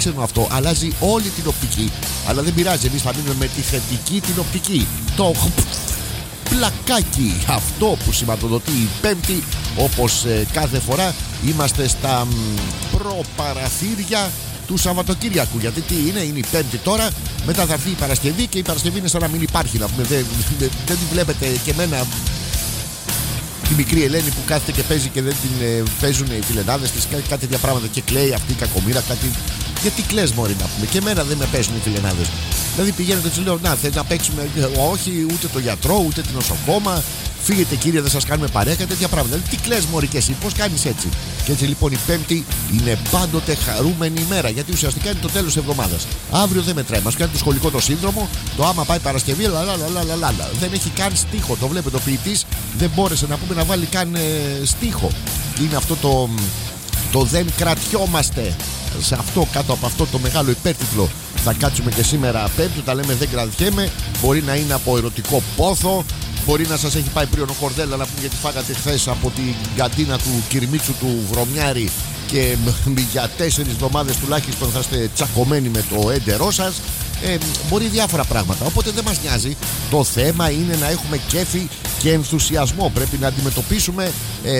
παράξενο αυτό. Αλλάζει όλη την οπτική. Αλλά δεν πειράζει, εμείς θα μείνουμε με τη θετική την οπτική. Το πλακάκι αυτό που σηματοδοτεί η Πέμπτη. Όπως κάθε φορά είμαστε στα προπαραθύρια του Σαββατοκύριακου. Γιατί τι είναι η Πέμπτη τώρα, μετά θα έρθει η Παρασκευή και η Παρασκευή είναι σαν να μην υπάρχει. Να πούμε, δεν τη βλέπετε και εμένα τη μικρή Ελένη που κάθεται και παίζει και δεν την παίζουν οι φιλενάδες της, κάτι τέτοια πράγματα και κλαίει αυτή η κακομοίρα, κάτι. Γιατί κλαις μωρή να πούμε, και εμένα δεν με παίζουν οι φιλενάδες. Δηλαδή πηγαίνετε και τους λέω, να θέλετε να παίξουμε, όχι ούτε το γιατρό ούτε την νοσοκόμα, φύγετε κύριε, δεν σας κάνουμε παρέα και τέτοια πράγματα. Δηλαδή τι κλαις μωρή και εσύ, πώς κάνεις έτσι. Και έτσι λοιπόν η Πέμπτη είναι πάντοτε χαρούμενη ημέρα, γιατί ουσιαστικά είναι το τέλος της εβδομάδας. Αύριο δεν μετράει, μας κάνει το σχολικό το σύνδρομο, το άμα πάει Παρασκευή, λαλαλαλαλαλα. Δεν έχει καν στίχο, το βλέπετε, ο ποιητής δεν μπόρεσε να πούμε να βάλει καν στίχο. Είναι αυτό το δεν κρατιόμαστε. Σε αυτό, κάτω από αυτό το μεγάλο υπέρτιτλο θα κάτσουμε και σήμερα Πέμπτη. Τα λέμε δεν κρατιέμαι. Μπορεί να είναι από ερωτικό πόθο, μπορεί να σας έχει πάει πριν ο Κορδέλα να πούμε γιατί φάγατε χθες από την καντίνα του Κυρμίτσου του Βρωμιάρη και για 4 εβδομάδες τουλάχιστον θα είστε τσακωμένοι με το έντερό σας. Μπορεί διάφορα πράγματα, οπότε δεν μας νοιάζει. Το θέμα είναι να έχουμε κέφι και ενθουσιασμό. Πρέπει να αντιμετωπίσουμε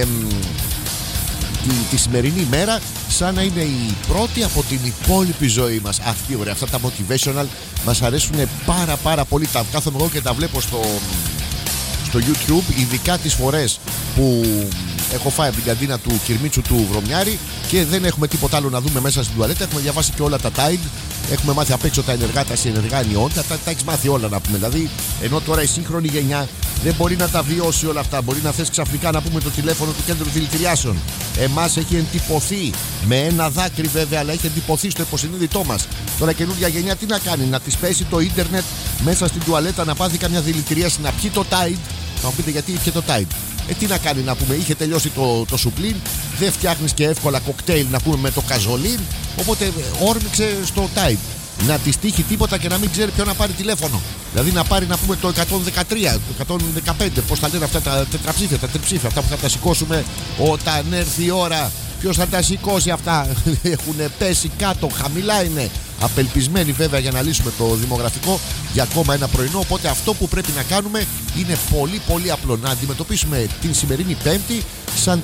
τη σημερινή μέρα σαν να είναι η πρώτη από την υπόλοιπη ζωή μας. Αυτή ωραία, αυτά τα motivational μας αρέσουν πάρα πολύ. Τα κάθομαι εγώ και τα βλέπω στο YouTube, ειδικά τις φορές που έχω φάει από την καντίνα του Κυρμίτσου του Βρωμιάρη και δεν έχουμε τίποτα άλλο να δούμε μέσα στην τουαλέτα. Έχουμε διαβάσει και όλα τα Tide, έχουμε μάθει απ' έξω τα ενεργά, τα συνεργά ανιόντα, τα έχεις μάθει όλα να πούμε. Δηλαδή, ενώ τώρα η σύγχρονη γενιά δεν μπορεί να τα βιώσει όλα αυτά. Μπορεί να θες ξαφνικά να πούμε το τηλέφωνο του κέντρου δηλητηριάσεων. Εμάς έχει εντυπωθεί, με ένα δάκρυ βέβαια, αλλά έχει εντυπωθεί στο υποσυνείδητό μας. Τώρα καινούργια γενιά τι να κάνει, να της πέσει το ίντερνετ μέσα στην τουαλέτα, να πάθει καμιά δηλητηρίαση, να πιει το Tide. Θα μου πείτε γιατί είχε το Tide. Τι να κάνει να πούμε, είχε τελειώσει το σουπλίν, δεν φτιάχνεις και εύκολα κοκτέιλ να πούμε με το καζολίν, οπότε όρμηξε στο Tide. Να της τύχει τίποτα και να μην ξέρει ποιο να πάρει τηλέφωνο. Δηλαδή να πάρει να πούμε το 113, το 115, πώς θα λένε αυτά τα τετραψήφια, τα τριψήφια, αυτά που θα τα σηκώσουμε όταν έρθει η ώρα. Ποιος θα τα σηκώσει αυτά, έχουν πέσει κάτω, χαμηλά είναι. Απελπισμένοι βέβαια για να λύσουμε το δημογραφικό για ακόμα ένα πρωινό. Οπότε αυτό που πρέπει να κάνουμε είναι πολύ απλό. Να αντιμετωπίσουμε την σημερινή Πέμπτη σαν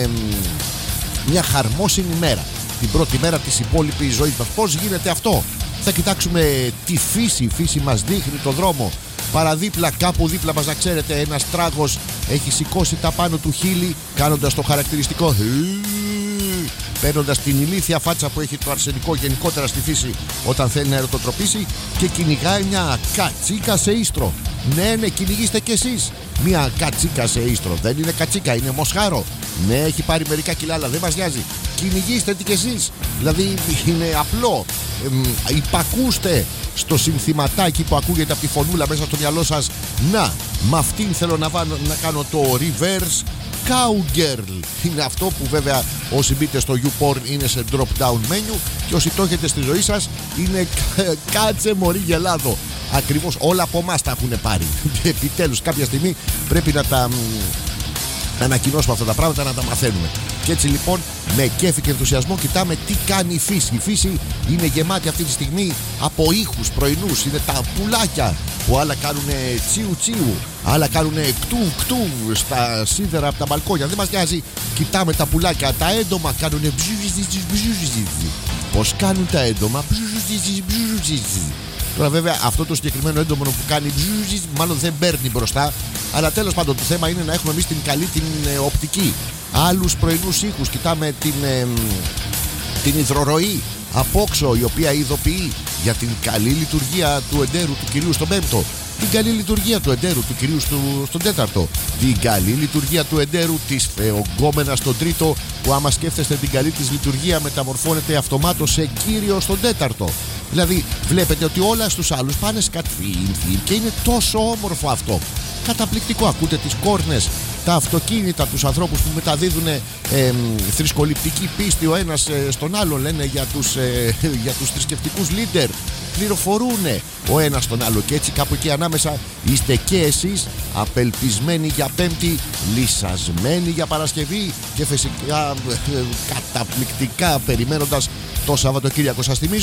μια χαρμόσυνη μέρα. Την πρώτη μέρα της υπόλοιπης ζωής μας. Πώς γίνεται αυτό? Θα κοιτάξουμε τη φύση. Η φύση μας δείχνει το δρόμο. Παραδίπλα, κάπου δίπλα μας, να ξέρετε, ένας τράγος έχει σηκώσει τα πάνω του χείλη, κάνοντας το χαρακτηριστικό, παίρνοντας την ηλίθια φάτσα που έχει το αρσενικό γενικότερα στη φύση όταν θέλει να ερωτοτροπήσει, και κυνηγάει μια κατσίκα σε ίστρο. Ναι, κυνηγήστε κι εσείς μια κατσίκα σε ίστρο. Δεν είναι κατσίκα, είναι μοσχάρο. Ναι, έχει πάρει μερικά κιλά, αλλά δεν μας νοιάζει. Κυνηγήστε τι κι εσείς. Δηλαδή είναι απλό. Υπακούστε στο συνθηματάκι που ακούγεται από τη φωνούλα μέσα στο μυαλό σας. Να, με αυτήν θέλω να κάνω το reverse cowgirl. Είναι αυτό που βέβαια όσοι μπείτε στο YouPorn είναι σε drop down menu, και όσοι το έχετε στη ζωή σας είναι κάτσε μωρή γελάδο. Ακριβώς όλα από εμάς τα έχουν πάρει. Επιτέλους κάποια στιγμή πρέπει να τα ανακοινώσουμε αυτά τα πράγματα, να τα μαθαίνουμε. Και έτσι λοιπόν με κέφι και ενθουσιασμό κοιτάμε τι κάνει η φύση. Η φύση είναι γεμάτη αυτή τη στιγμή από ήχους πρωινούς. Είναι τα πουλάκια που άλλα κάνουν τσιου τσιου, άλλα κάνουν κτου κτου στα σίδερα από τα μπαλκόνια. Δεν μας νοιάζει, κοιτάμε τα πουλάκια. Τα έντομα κάνουν μπζουζιζι. Πώς κάνουν τα έντομα? Μπζουζιζι. Τώρα βέβαια αυτό το συγκεκριμένο έντομο που κάνει μάλλον δεν παίρνει μπροστά. Αλλά τέλος πάντων το θέμα είναι να έχουμε εμείς την καλή την οπτική. Άλλους πρωινούς ήχους. Κοιτάμε την υδροροή απόξω, η οποία ειδοποιεί για την καλή λειτουργία του εντέρου του Κυρίου στον Πέμπτο, την καλή λειτουργία του εντέρου του Κυρίου στον Τέταρτο, την καλή λειτουργία του εντέρου της Θεογκόμενας στον Τρίτο, που άμα σκέφτεστε την καλή της λειτουργία μεταμορφώνεται αυτομάτως σε Κύριο στον Τέταρτο. Δηλαδή βλέπετε ότι όλα στους άλλους πάνε σκατφίνθι και είναι τόσο όμορφο αυτό. Καταπληκτικό. Ακούτε τις κόρνες, τα αυτοκίνητα, τους ανθρώπους που μεταδίδουν θρησκοληπτική πίστη ο ένας στον άλλο, λένε για τους θρησκευτικούς leader, πληροφορούν ο ένας τον άλλο, και έτσι κάπου εκεί ανάμεσα είστε και εσείς απελπισμένοι για Πέμπτη, λυσασμένοι για Παρασκευή και φυσικά καταπληκτικά περιμένοντας το Σαββατοκύριακο. Σας θυμίζω